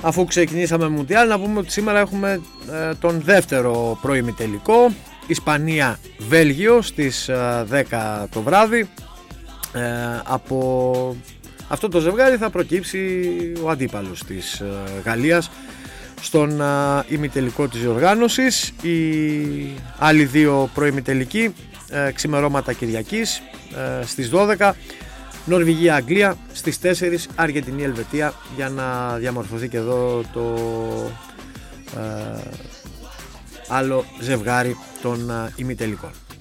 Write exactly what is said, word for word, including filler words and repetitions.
Αφού ξεκινήσαμε Μουντιάλ, να πούμε ότι σήμερα έχουμε ε, τον δεύτερο προημιτελικό, Ισπανία-Βέλγιο στις ε, δέκα το βράδυ. ε, Από αυτό το ζευγάρι θα προκύψει ο αντίπαλος της ε, Γαλλίας στον ε, ημιτελικό της διοργάνωσης. Οι άλλοι δύο προημιτελικοί, ε, ξημερώματα Κυριακής ε, στις δώδεκα, Νορβηγία-Αγγλία στις τέσσερις, Αργεντινή-Ελβετία, για να διαμορφωθεί και εδώ το ε, άλλο ζευγάρι των ε, ημιτελικών.